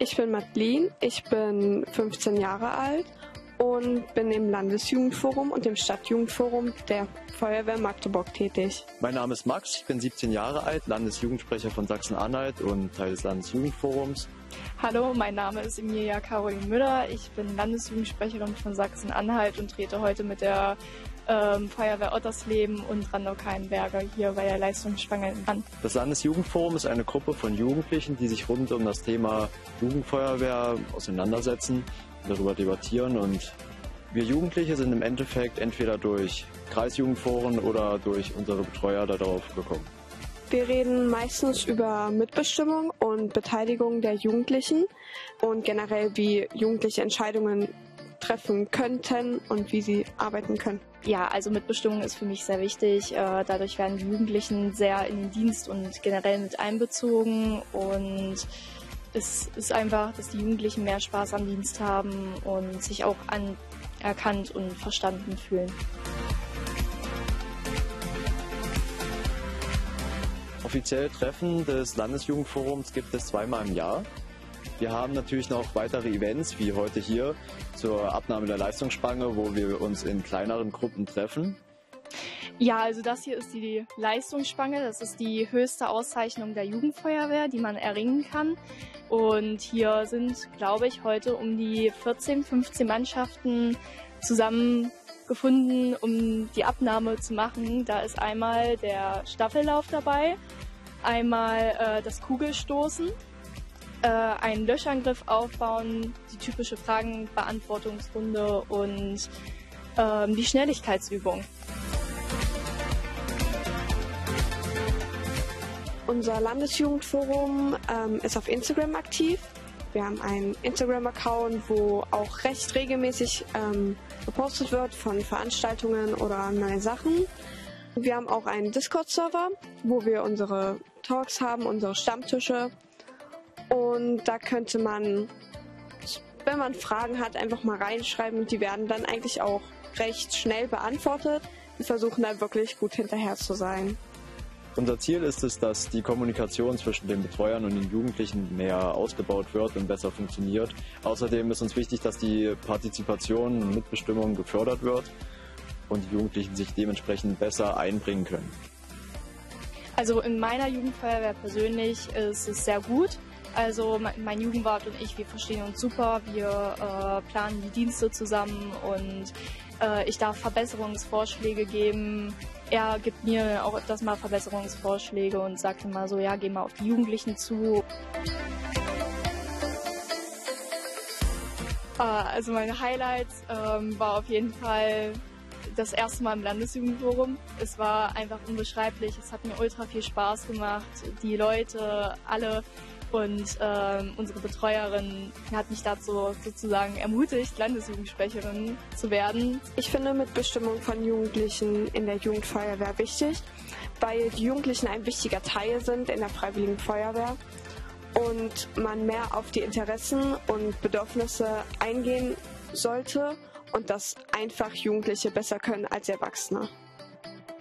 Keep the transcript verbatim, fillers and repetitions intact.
Ich bin Madeline, ich bin fünfzehn Jahre alt und bin im Landesjugendforum und im Stadtjugendforum der Feuerwehr Magdeburg tätig. Mein Name ist Max, ich bin siebzehn Jahre alt, Landesjugendsprecher von Sachsen-Anhalt und Teil des Landesjugendforums. Hallo, mein Name ist Emilia Caroline Müller, ich bin Landesjugendsprecherin von Sachsen-Anhalt und trete heute mit der ähm, Feuerwehr Ottersleben und Randau-Keinberger hier bei der Leistungsspange an. Das Landesjugendforum ist eine Gruppe von Jugendlichen, die sich rund um das Thema Jugendfeuerwehr auseinandersetzen, darüber debattieren, und wir Jugendliche sind im Endeffekt entweder durch Kreisjugendforen oder durch unsere Betreuer darauf gekommen. Wir reden meistens über Mitbestimmung und Beteiligung der Jugendlichen und generell, wie Jugendliche Entscheidungen treffen könnten und wie sie arbeiten können. Ja, also Mitbestimmung ist für mich sehr wichtig. Dadurch werden die Jugendlichen sehr in den Dienst und generell mit einbezogen, und es ist einfach, dass die Jugendlichen mehr Spaß am Dienst haben und sich auch anerkannt und verstanden fühlen. Offizielle Treffen des Landesjugendforums gibt es zweimal im Jahr. Wir haben natürlich noch weitere Events, wie heute hier zur Abnahme der Leistungsspange, wo wir uns in kleineren Gruppen treffen. Ja, also das hier ist die Leistungsspange. Das ist die höchste Auszeichnung der Jugendfeuerwehr, die man erringen kann. Und hier sind, glaube ich, heute um die vierzehn, fünfzehn Mannschaften zusammengefunden, um die Abnahme zu machen. Da ist einmal der Staffellauf dabei, einmal äh, das Kugelstoßen, äh, einen Löschangriff aufbauen, die typische Fragenbeantwortungsrunde und äh, die Schnelligkeitsübung. Unser Landesjugendforum ähm, ist auf Instagram aktiv. Wir haben einen Instagram-Account, wo auch recht regelmäßig ähm, gepostet wird von Veranstaltungen oder neue Sachen. Wir haben auch einen Discord-Server, wo wir unsere Talks haben, unsere Stammtische. Und da könnte man, wenn man Fragen hat, einfach mal reinschreiben, und die werden dann eigentlich auch recht schnell beantwortet. Wir versuchen da wirklich gut hinterher zu sein. Unser Ziel ist es, dass die Kommunikation zwischen den Betreuern und den Jugendlichen mehr ausgebaut wird und besser funktioniert. Außerdem ist uns wichtig, dass die Partizipation und Mitbestimmung gefördert wird und die Jugendlichen sich dementsprechend besser einbringen können. Also in meiner Jugendfeuerwehr persönlich ist es sehr gut. Also mein Jugendwart und ich, wir verstehen uns super, wir äh, planen die Dienste zusammen und äh, ich darf Verbesserungsvorschläge geben. Er gibt mir auch öfters mal Verbesserungsvorschläge und sagt immer so, ja, geh mal auf die Jugendlichen zu. Äh, also meine Highlights ähm, war auf jeden Fall das erste Mal im Landesjugendforum. Es war einfach unbeschreiblich, es hat mir ultra viel Spaß gemacht. Die Leute, alle, und ähm, unsere Betreuerin hat mich dazu sozusagen ermutigt, Landesjugendsprecherin zu werden. Ich finde Mitbestimmung von Jugendlichen in der Jugendfeuerwehr wichtig, weil die Jugendlichen ein wichtiger Teil sind in der Freiwilligen Feuerwehr und man mehr auf die Interessen und Bedürfnisse eingehen sollte und das einfach Jugendliche besser können als Erwachsene.